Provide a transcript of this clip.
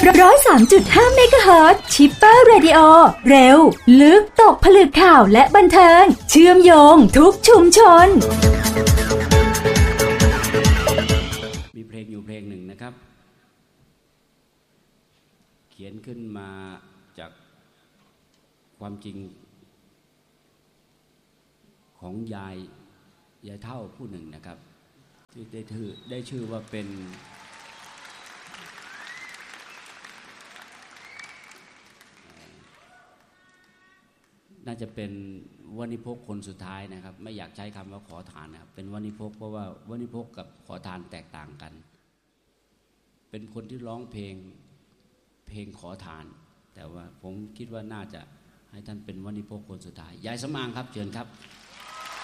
103.5 เมกะเฮิรตซ์ชิปเปอร์เรดิโอเร็วลึกตกผลึกข่าวและบันเทิงเชื่อมโยงทุกชุมชนมีเพลงอยู่เพลงหนึ่งนะครับเขียนขึ้นมาจากความจริงของยายเฒ่าผู้หนึ่งนะครับที่ได้ชื่อว่าเป็นน่าจะเป็นวณิพกคนสุดท้ายนะครับไม่อยากใช้คำว่าขอทานนะครับเป็นวณิพกเพราะว่าวณิพกกับขอทานแตกต่างกันเป็นคนที่ร้องเพลงขอทานแต่ว่าผมคิดว่าน่าจะให้ท่านเป็นวณิพกคนสุดท้ายยายสมางครับเชิญครับ